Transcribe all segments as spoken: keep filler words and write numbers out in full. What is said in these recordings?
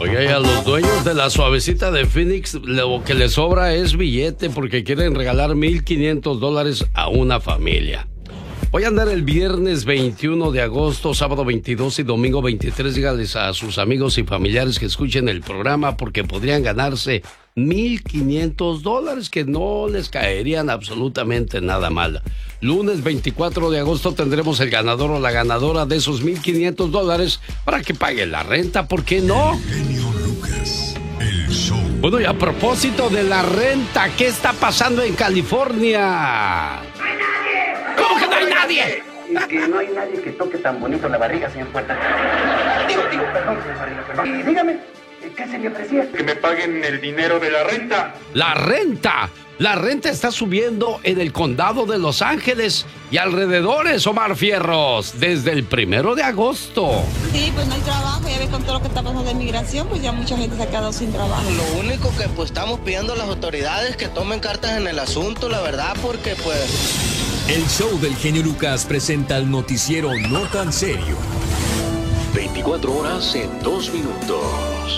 Oiga, y a los dueños de la suavecita de Phoenix lo que les sobra es billete porque quieren regalar mil quinientos dólares a una familia. Voy a andar el viernes veintiuno de agosto, sábado veintidós y domingo veintitrés. Dígales a sus amigos y familiares que escuchen el programa porque podrían ganarse mil quinientos dólares que no les caerían absolutamente nada mal. Lunes veinticuatro de agosto tendremos el ganador o la ganadora de esos mil quinientos dólares para que paguen la renta, ¿por qué no? El genio Lucas, el show. Bueno, y a propósito de la renta, ¿qué está pasando en California? ¿Cómo que no hay nadie? Es que no hay nadie que toque tan bonito la barriga, señor Puerta. Digo, digo, perdón, señor Barriga, perdón. Y dígame, ¿qué se le ofrecía? Que me paguen el dinero de la renta. ¡La renta! La renta está subiendo en el condado de Los Ángeles y alrededores, Omar Fierros, desde el primero de agosto. Sí, pues no hay trabajo, ya ves con todo lo que está pasando de inmigración, pues ya mucha gente se ha quedado sin trabajo. Lo único que pues estamos pidiendo a las autoridades que tomen cartas en el asunto, la verdad, porque pues... El show del genio Lucas presenta el noticiero no tan serio. veinticuatro horas en dos minutos.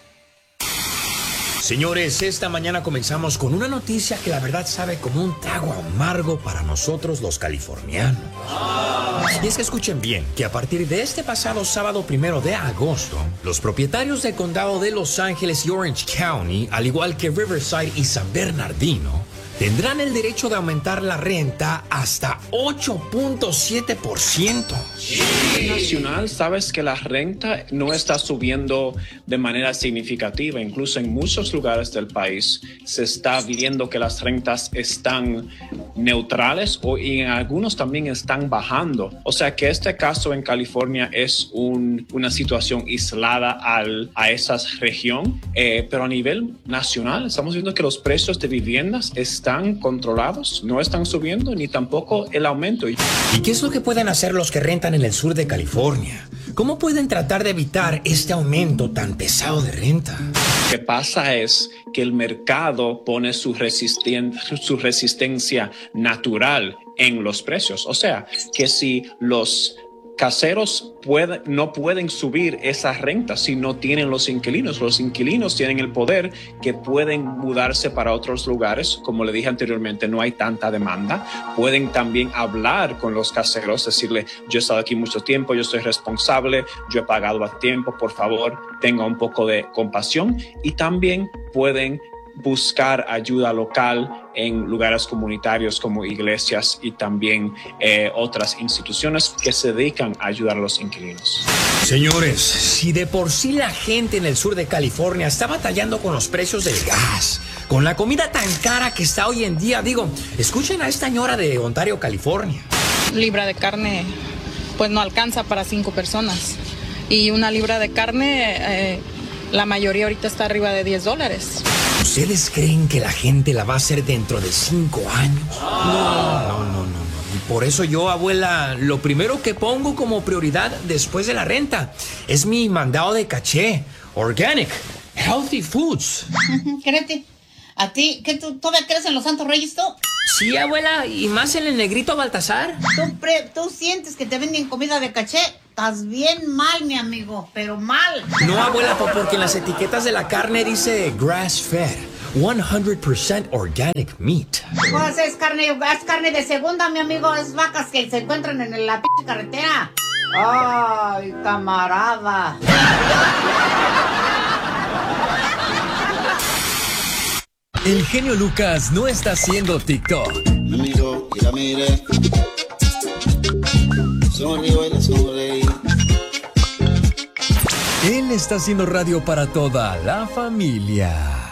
Señores, esta mañana comenzamos con una noticia que la verdad sabe como un trago amargo para nosotros los californianos. Y es que escuchen bien, que a partir de este pasado sábado primero de agosto, los propietarios del condado de Los Ángeles y Orange County, al igual que Riverside y San Bernardino, tendrán el derecho de aumentar la renta hasta ocho punto siete por ciento. Nacional, sabes que la renta no está subiendo de manera significativa. Incluso en muchos lugares del país se está viendo que las rentas están neutrales o y en algunos también están bajando. O sea que este caso en California es un, una situación aislada al, a esa región, eh, pero a nivel nacional estamos viendo que los precios de viviendas están controlados, no están subiendo ni tampoco el aumento. ¿Y qué es lo que pueden hacer los que rentan en el sur de California? ¿Cómo pueden tratar de evitar este aumento tan pesado de renta? Lo que pasa es que el mercado pone su, resisten- su resistencia natural en los precios. O sea, que si los caseros pueden, no pueden subir esa renta si no tienen los inquilinos. Los inquilinos tienen el poder que pueden mudarse para otros lugares. Como le dije anteriormente, no hay tanta demanda. Pueden también hablar con los caseros, decirle, yo he estado aquí mucho tiempo, yo soy responsable, yo he pagado a tiempo, por favor, tenga un poco de compasión. Y también pueden buscar ayuda local en lugares comunitarios como iglesias y también eh, otras instituciones que se dedican a ayudar a los inquilinos. Señores, si de por sí la gente en el sur de California está batallando con los precios del gas, con la comida tan cara que está hoy en día, digo, escuchen a esta señora de Ontario, California. Libra de carne, pues no alcanza para cinco personas. Y una libra de carne, eh, la mayoría ahorita está arriba de diez dólares. ¿Ustedes creen que la gente la va a hacer dentro de cinco años? No, no, no, no, no. Y por eso yo, abuela, lo primero que pongo como prioridad después de la renta es mi mandado de caché. Organic, healthy foods. Créete, ¿a ti, que tú todavía crees en los Santos Reyes tú? Sí, abuela, y más en el negrito Baltasar. ¿Tú, pre, tú sientes que te venden comida de caché? Estás bien mal, mi amigo, pero mal. No, abuela, porque en las etiquetas de la carne dice grass-fed, one hundred percent organic meat. Pues es carne, es carne de segunda, mi amigo, es vacas que se encuentran en la p*** carretera. Ay, camarada. El genio Lucas no está haciendo TikTok. Amigo, mira, mire. Sonrío y le sonreí. Él está haciendo radio para toda la familia.